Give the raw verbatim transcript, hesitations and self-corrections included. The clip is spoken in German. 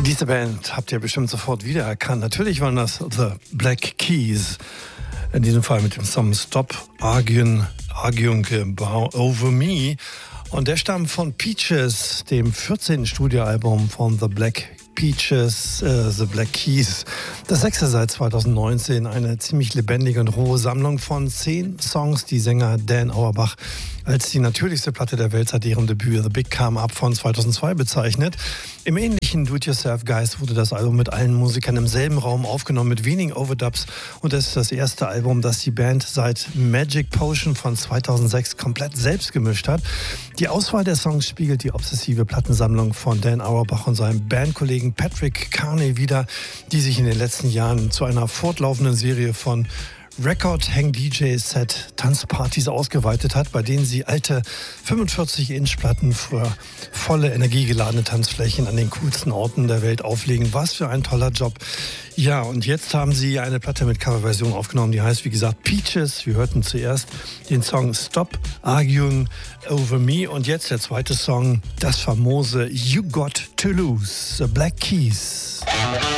Diese Band habt ihr bestimmt sofort wiedererkannt. Natürlich waren das The Black Keys. In diesem Fall mit dem Song Stop Arguing, Arguing Over Me. Und der stammt von Peaches, dem vierzehnten Studioalbum von The Black Peaches, äh, The Black Keys. Das sechste seit zweitausendneunzehn, eine ziemlich lebendige und rohe Sammlung von zehn Songs, die Sänger Dan Auerbach als die natürlichste Platte der Welt seit ihrem Debüt The Big Come Up von zweitausendzwei bezeichnet. Im ähnlichen Do-it-yourself-Geist wurde das Album mit allen Musikern im selben Raum aufgenommen, mit wenigen Overdubs. Und es ist das erste Album, das die Band seit Magic Potion von zweitausendsechs komplett selbst gemischt hat. Die Auswahl der Songs spiegelt die obsessive Plattensammlung von Dan Auerbach und seinem Bandkollegen Patrick Carney wider, die sich in den letzten Jahren zu einer fortlaufenden Serie von Record-Hang-D J-Set Tanzpartys ausgeweitet hat, bei denen sie alte fünfundvierzig Inch Platten für volle, energiegeladene Tanzflächen an den coolsten Orten der Welt auflegen. Was für ein toller Job. Ja, und jetzt haben sie eine Platte mit Coverversion aufgenommen, die heißt, wie gesagt, Peaches. Wir hörten zuerst den Song Stop Arguing Over Me und jetzt der zweite Song, das famose You Got to Lose, The Black Keys.